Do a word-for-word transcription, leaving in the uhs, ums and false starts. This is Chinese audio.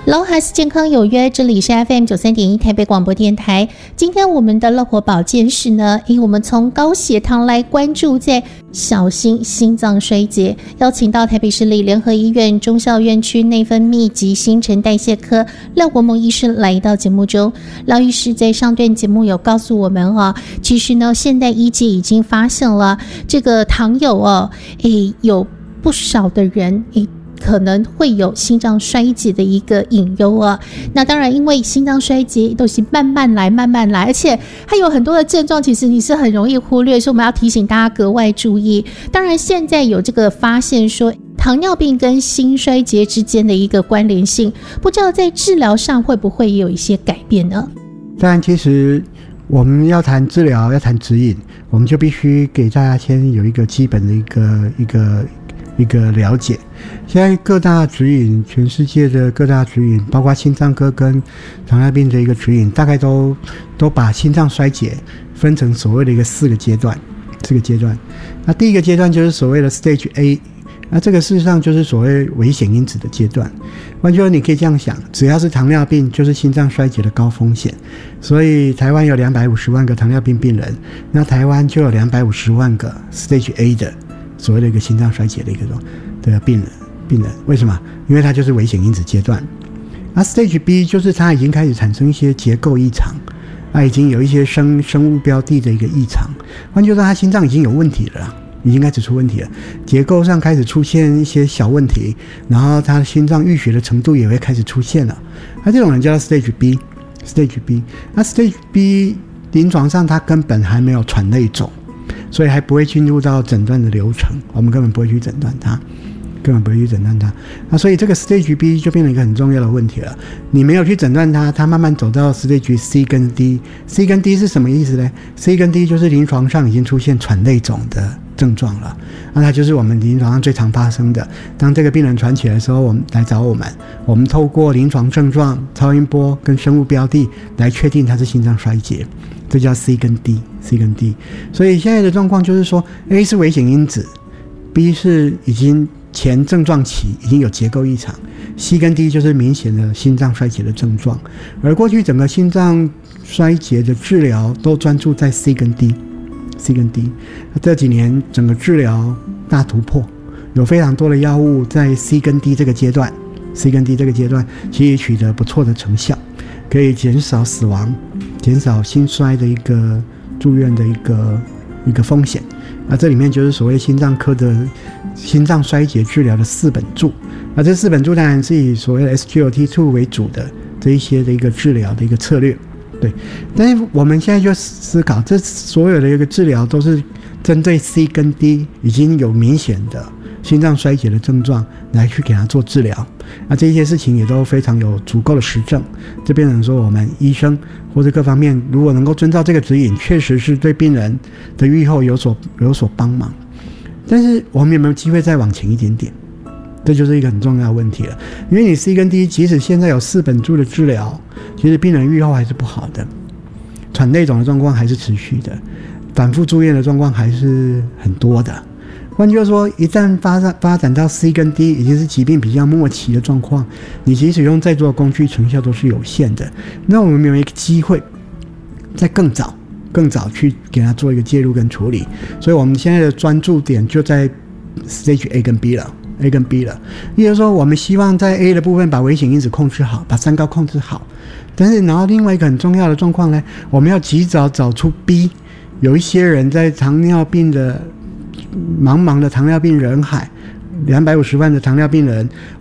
Hello， 还是健康有约，这里是 F M 九三点一台北广播电台。今天我们的乐活保健室呢，以我们从高血糖来关注在小心心脏衰竭，邀请到台北市立联合医院忠孝院区内分泌及新陈代谢科廖国萌医师来到节目中。廖医师在上段节目有告诉我们哦，其实呢，现代医界已经发现了这个糖友哦，诶，有不少的人诶。可能会有心脏衰竭的一个隐忧啊。那当然，因为心脏衰竭都是慢慢来，慢慢来，而且还有很多的症状，其实你是很容易忽略，所以我们要提醒大家格外注意。当然，现在有这个发现说，糖尿病跟心衰竭之间的一个关联性，不知道在治疗上会不会也有一些改变呢？ 当然，其实我们要谈治疗，要谈指引，我们就必须给大家先有一个基本的一个一个。一个了解，现在各大指引，全世界的各大指引，包括心脏科跟糖尿病的一个指引，大概都都把心脏衰竭分成所谓的一个四个阶段，四个阶段。那第一个阶段就是所谓的 Stage A， 那这个事实上就是所谓危险因子的阶段。换句话说，你可以这样想，只要是糖尿病，就是心脏衰竭的高风险。所以台湾有两百五十万个糖尿病病人，那台湾就有两百五十万个 Stage A 的。所谓的一个心脏衰竭的一个的病人，病人为什么？因为它就是危险因子阶段。那 Stage B 就是它已经开始产生一些结构异常，它已经有一些生生物标的的一个异常。换句话说，它心脏已经有问题了，已经开始出问题了，结构上开始出现一些小问题，然后它的心脏淤血的程度也会开始出现了。那这种人叫做 Stage B，Stage B。那 Stage B 临床上它根本还没有船类肿。所以还不会进入到诊断的流程，我们根本不会去诊断它，根本不会去诊断它。那所以这个 Stage B 就变成一个很重要的问题了。你没有去诊断它，它慢慢走到 Stage C 跟 D。C 跟 D 是什么意思呢？ C 跟 D 就是临床上已经出现喘类肿的症状了。那它就是我们临床上最常发生的。当这个病人喘起来的时候，我们来找我们，我们透过临床症状、超音波跟生物标的来确定它是心脏衰竭。这叫 C 跟 D，C 跟 D。所以现在的状况就是说 ，A 是危险因子 ，B 是已经前症状期已经有结构异常 ，C 跟 D 就是明显的心脏衰竭的症状。而过去整个心脏衰竭的治疗都专注在 C 跟 D，C 跟 D。这几年整个治疗大突破，有非常多的药物在 C 跟 D 这个阶段 ，C 跟 D 这个阶段其实取得不错的成效，可以减少死亡。减少心衰的一个住院的一个一个风险。那这里面就是所谓心脏科的心脏衰竭治疗的四本柱。那这四本柱当然是以所谓的 S G L T 二 为主的这一些的一个治疗的一个策略。对，但是我们现在就思考，这所有的一个治疗都是针对 C 跟 D 已经有明显的心脏衰竭的症状来去给他做治疗。那这些事情也都非常有足够的实证，这变成说我们医生或者各方面如果能够遵照这个指引，确实是对病人的预后有所有所帮忙。但是我们有没有机会再往前一点点？这就是一个很重要的问题了。因为你 C 跟 D 即使现在有四本柱的治疗，其实病人预后还是不好的，喘类肿的状况还是持续的，反复住院的状况还是很多的。换句话说，一旦发展发展到 C 跟 D 已经是疾病比较末期的状况，你即使用再多的工具，成效都是有限的。那我们有一个机会，在更早、更早去给它做一个介入跟处理。所以我们现在的专注点就在 Stage A 跟 B 了 ，A 跟 B 了。也就是说，我们希望在 A 的部分把危险因子控制好，把三高控制好。但是，然后另外一个很重要的状况呢，我们要及早找出 B。有一些人在糖尿病的茫茫的糖尿病人海，两百五十万的糖尿病人，